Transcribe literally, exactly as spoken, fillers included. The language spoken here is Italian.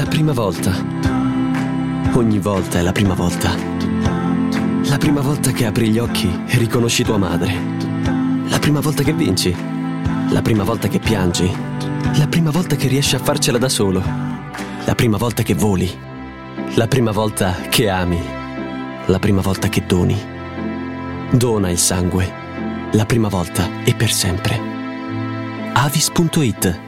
La prima volta. Ogni volta è la prima volta. La prima volta che apri gli occhi e riconosci tua madre. La prima volta che vinci. La prima volta che piangi. La prima volta che riesci a farcela da solo. La prima volta che voli. La prima volta che ami. La prima volta che doni. Dona il sangue. La prima volta e per sempre. Avis punto it